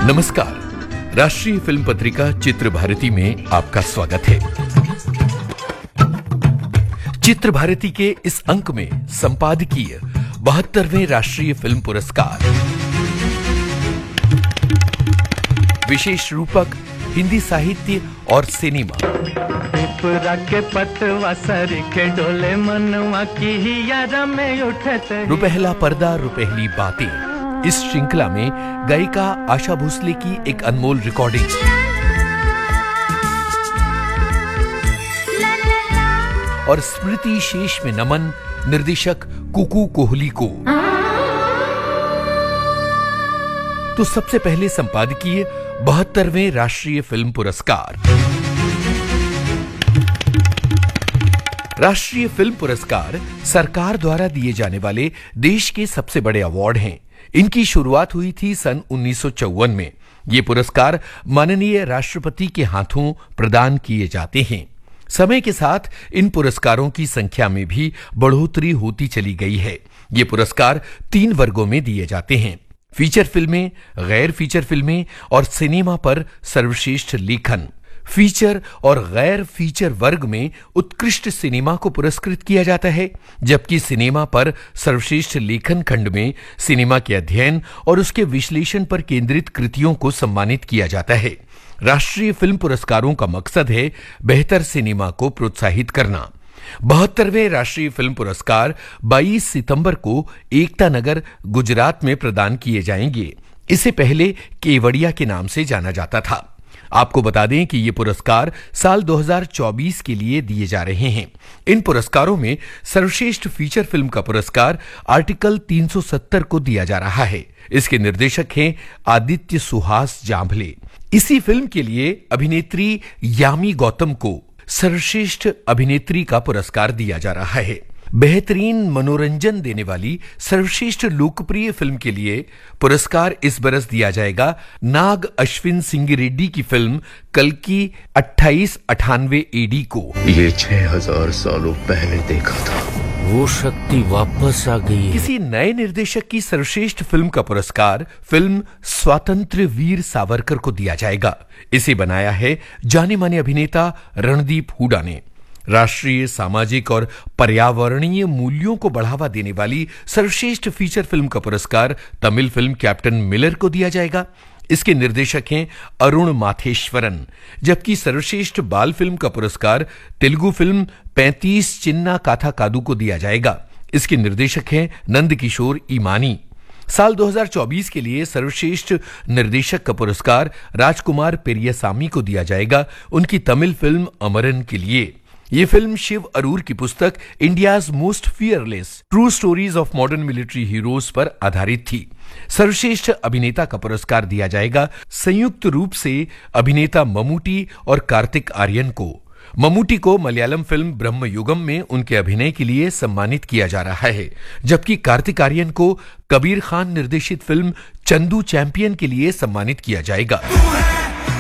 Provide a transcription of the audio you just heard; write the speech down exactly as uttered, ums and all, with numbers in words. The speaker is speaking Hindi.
नमस्कार, राष्ट्रीय फिल्म पत्रिका चित्र भारती में आपका स्वागत है। चित्र भारती के इस अंक में संपादकीय बहत्तरवें राष्ट्रीय फिल्म पुरस्कार, विशेष रूपक हिंदी साहित्य और सिनेमा, रुपहला पर्दा रुपहली बातें। इस श्रृंखला में गायिका आशा भोसले की एक अनमोल रिकॉर्डिंग, और स्मृति शेष में नमन निर्देशक कुकू कोहली को। तो सबसे पहले संपादकीय बहत्तरवें राष्ट्रीय फिल्म पुरस्कार। राष्ट्रीय फिल्म पुरस्कार सरकार द्वारा दिए जाने वाले देश के सबसे बड़े अवार्ड हैं। इनकी शुरुआत हुई थी सन उन्नीस सौ चौवन में। ये पुरस्कार माननीय राष्ट्रपति के हाथों प्रदान किए जाते हैं। समय के साथ इन पुरस्कारों की संख्या में भी बढ़ोतरी होती चली गई है। ये पुरस्कार तीन वर्गों में दिए जाते हैं: फीचर फिल्में, गैर फीचर फिल्में और सिनेमा पर सर्वश्रेष्ठ लेखन। फीचर और गैर फीचर वर्ग में उत्कृष्ट सिनेमा को पुरस्कृत किया जाता है, जबकि सिनेमा पर सर्वश्रेष्ठ लेखन खंड में सिनेमा के अध्ययन और उसके विश्लेषण पर केंद्रित कृतियों को सम्मानित किया जाता है। राष्ट्रीय फिल्म पुरस्कारों का मकसद है बेहतर सिनेमा को प्रोत्साहित करना। बहत्तरवें राष्ट्रीय फिल्म पुरस्कार बाईस सितंबर को एकता नगर, गुजरात में प्रदान किए जाएंगे। इसे पहले केवड़िया के नाम से जाना जाता था। आपको बता दें कि ये पुरस्कार साल दो हज़ार चौबीस के लिए दिए जा रहे हैं। इन पुरस्कारों में सर्वश्रेष्ठ फीचर फिल्म का पुरस्कार आर्टिकल तीन सौ सत्तर को दिया जा रहा है। इसके निर्देशक हैं आदित्य सुहास जांभले। इसी फिल्म के लिए अभिनेत्री यामी गौतम को सर्वश्रेष्ठ अभिनेत्री का पुरस्कार दिया जा रहा है। बेहतरीन मनोरंजन देने वाली सर्वश्रेष्ठ लोकप्रिय फिल्म के लिए पुरस्कार इस बरस दिया जाएगा नाग अश्विन सिंह रेड्डी की फिल्म कल्कि अट्ठाईस अठानवे एडी को। ये छह हजार सालों पहले देखा था, वो शक्ति वापस आ गई है। किसी नए निर्देशक की सर्वश्रेष्ठ फिल्म का पुरस्कार फिल्म स्वातंत्र्य वीर सावरकर को दिया जाएगा। इसे बनाया है जाने माने अभिनेता रणदीप हुडा ने। राष्ट्रीय, सामाजिक और पर्यावरणीय मूल्यों को बढ़ावा देने वाली सर्वश्रेष्ठ फीचर फिल्म का पुरस्कार तमिल फिल्म कैप्टन मिलर को दिया जाएगा। इसके निर्देशक हैं अरुण माथेश्वरन, जबकि सर्वश्रेष्ठ बाल फिल्म का पुरस्कार तेलुगु फिल्म पैंतीस चिन्ना काथा कादू को दिया जाएगा। इसके निर्देशक हैं नंदकिशोर ईमानी। साल दो हज़ार चौबीस के लिए सर्वश्रेष्ठ निर्देशक का पुरस्कार राजकुमार पेरियासामी को दिया जाएगा, उनकी तमिल फिल्म अमरन के लिए। ये फिल्म शिव अरूर की पुस्तक India's most fearless true stories of modern military heroes पर आधारित थी। सर्वश्रेष्ठ अभिनेता का पुरस्कार दिया जाएगा संयुक्त रूप से अभिनेता ममूटी और कार्तिक आर्यन को। ममूटी को मलयालम फिल्म ब्रह्मयुगम में उनके अभिनय के लिए सम्मानित किया जा रहा है, जबकि कार्तिक आर्यन को कबीर खान निर्देशित फिल्म चंदू चैंपियन के लिए सम्मानित किया जाएगा।